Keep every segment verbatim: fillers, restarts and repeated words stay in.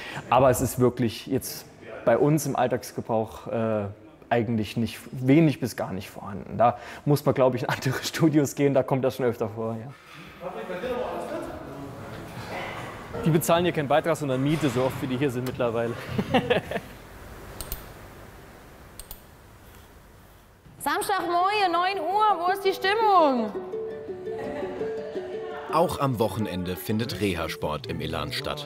Aber es ist wirklich jetzt bei uns im Alltagsgebrauch äh, eigentlich nicht, wenig bis gar nicht vorhanden. Da muss man, glaube ich, in andere Studios gehen, da kommt das schon öfter vor. Ja. Die bezahlen hier keinen Beitrag, sondern Miete, so oft wie die hier sind mittlerweile. Samstagmorgen, neun Uhr, wo ist die Stimmung? Auch am Wochenende findet Reha-Sport im Elan statt.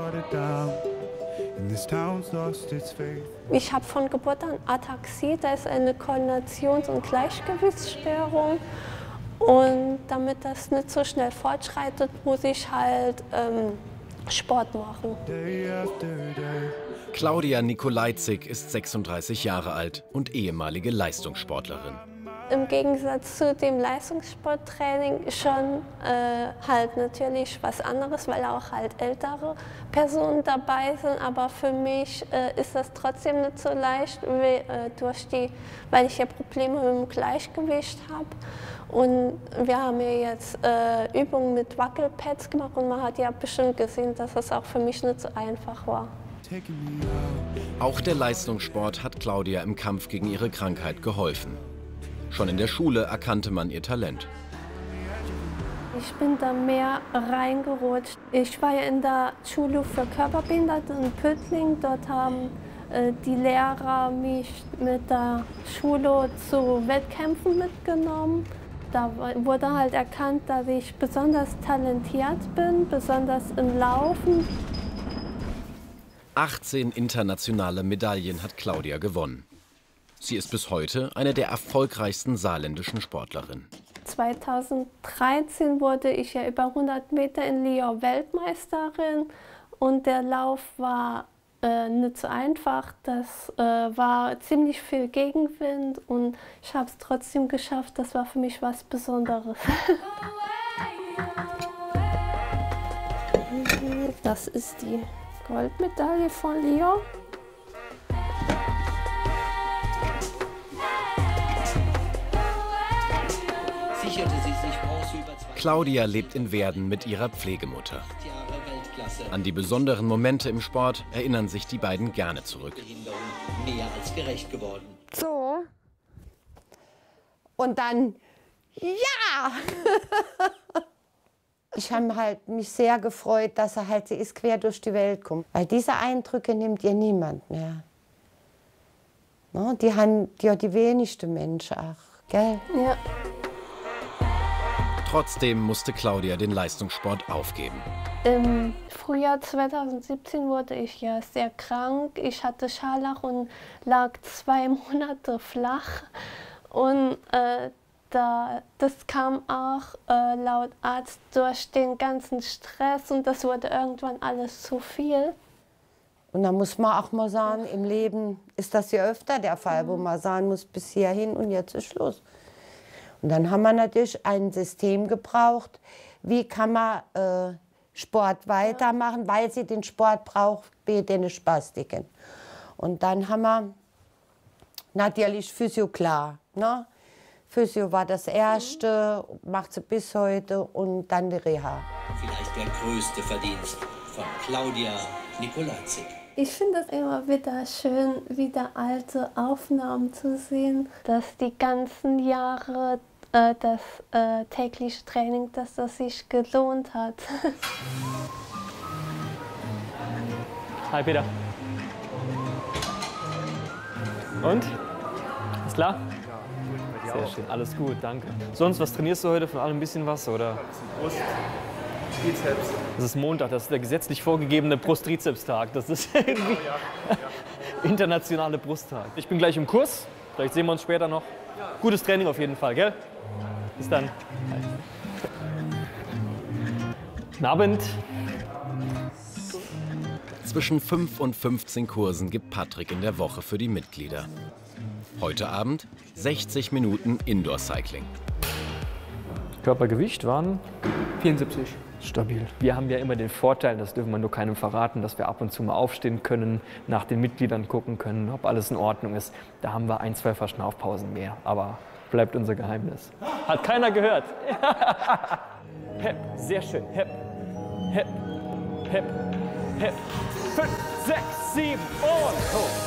Ich habe von Geburt an Ataxie, das ist eine Koordinations- und Gleichgewichtsstörung. Und damit das nicht so schnell fortschreitet, muss ich halt ähm, Sport machen. Claudia Nikolajczyk ist sechsunddreißig Jahre alt und ehemalige Leistungssportlerin. Im Gegensatz zu dem Leistungssporttraining schon äh, halt natürlich was anderes, weil auch halt ältere Personen dabei sind. Aber für mich äh, ist das trotzdem nicht so leicht, wie, äh, durch die, weil ich ja Probleme mit dem Gleichgewicht habe. Und wir haben ja jetzt äh, Übungen mit Wackelpads gemacht und man hat ja bestimmt gesehen, dass das auch für mich nicht so einfach war. Auch der Leistungssport hat Claudia im Kampf gegen ihre Krankheit geholfen. Schon in der Schule erkannte man ihr Talent. Ich bin da mehr reingerutscht. Ich war ja in der Schule für Körperbehinderte in Püttling. Dort haben äh, die Lehrer mich mit der Schule zu Wettkämpfen mitgenommen. Da wurde halt erkannt, dass ich besonders talentiert bin, besonders im Laufen. achtzehn internationale Medaillen hat Claudia gewonnen. Sie ist bis heute eine der erfolgreichsten saarländischen Sportlerinnen. zweitausenddreizehn wurde ich ja über hundert Meter in Lyon Weltmeisterin und der Lauf war äh, nicht so einfach. Das äh, war ziemlich viel Gegenwind und ich habe es trotzdem geschafft. Das war für mich was Besonderes. Das ist die Goldmedaille von Lyon. Claudia lebt in Werden mit ihrer Pflegemutter. An die besonderen Momente im Sport erinnern sich die beiden gerne zurück. So. Und dann, ja! Ich habe halt mich sehr gefreut, dass er halt, sie ist quer durch die Welt kommt. Weil diese Eindrücke nimmt ihr niemand mehr. No, die haben ja die wenigsten Menschen auch, gell? Ja. Trotzdem musste Claudia den Leistungssport aufgeben. Im Frühjahr zweitausendsiebzehn wurde ich ja sehr krank. Ich hatte Scharlach und lag zwei Monate flach. Und äh, da, das kam auch äh, laut Arzt durch den ganzen Stress und das wurde irgendwann alles zu viel. Und da muss man auch mal sagen, im Leben ist das ja öfter der Fall, wo man sagen muss, bis hierhin und jetzt ist Schluss. Und dann haben wir natürlich ein System gebraucht, wie kann man äh, Sport weitermachen, weil sie den Sport braucht, bei den Spastiken. Und dann haben wir natürlich Physio, klar. Ne? Physio war das Erste, macht sie bis heute und dann die Reha. Vielleicht der größte Verdienst von Claudia Nikolajczyk. Ich finde es immer wieder schön, wieder alte Aufnahmen zu sehen, dass die ganzen Jahre äh, das äh, tägliche Training, dass das sich gelohnt hat. Hi Peter. Und? Ist klar? Sehr schön, alles gut, danke. Sonst, was trainierst du heute? Von allem ein bisschen was, oder? Brust, Bizeps. Das ist Montag, das ist der gesetzlich vorgegebene Brust-Trizeps-Tag. Das ist irgendwie Ja, ja. internationale Brusttag. Ich bin gleich im Kurs, vielleicht sehen wir uns später noch. Gutes Training auf jeden Fall, gell? Bis dann. Guten Abend. Zwischen fünf und fünfzehn Kursen gibt Patrick in der Woche für die Mitglieder. Heute Abend sechzig Minuten Indoor-Cycling. Körpergewicht waren vierundsiebzig. stabil. Wir haben ja immer den Vorteil, das dürfen wir nur keinem verraten, dass wir ab und zu mal aufstehen können, nach den Mitgliedern gucken können, ob alles in Ordnung ist. Da haben wir ein, zwei Verschnaufpausen mehr, aber bleibt unser Geheimnis. Hat keiner gehört. Hep, sehr schön. Hep, hep, hep, hep. fünf, sechs, sieben und hoch.